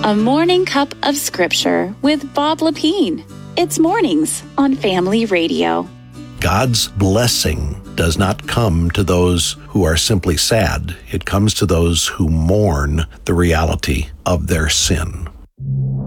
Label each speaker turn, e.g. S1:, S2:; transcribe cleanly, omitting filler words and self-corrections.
S1: A Morning Cup of Scripture with Bob Lepine. It's mornings on Family Radio.
S2: God's blessing does not come to those who are simply sad. It comes to those who mourn the reality of their sin.